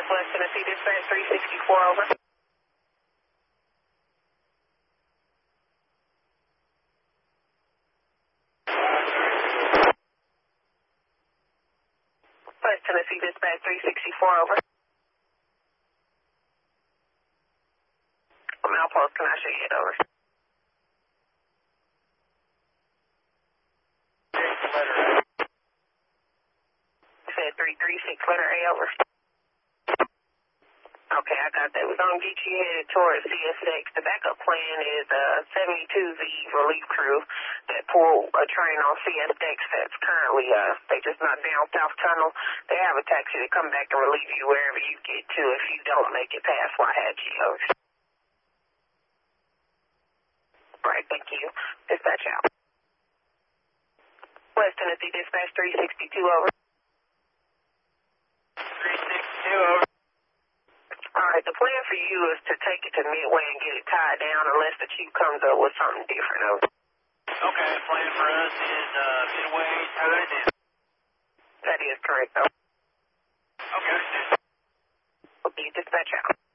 West Tennessee Dispatch 364, over. West Tennessee Dispatch 364, over. From Outpost, can I show you it, over? Said 336, letter A, over. Okay, I got that. We're going to get you headed towards CSX. The backup plan is 72Z relief crew that pull a train on CSX that's currently, they just knocked down South Tunnel. They have a taxi to come back and relieve you wherever you get to if you don't make it past Waxahachie, over. All right, thank you. Dispatch out. West Tennessee Dispatch 362, over. 362, over. All right, the plan for you is to take it to Midway and get it tied down unless the chief comes up with something different, over. Okay, plan for us is Midway, tie that down. That is correct, though. Okay. Okay, dispatch out.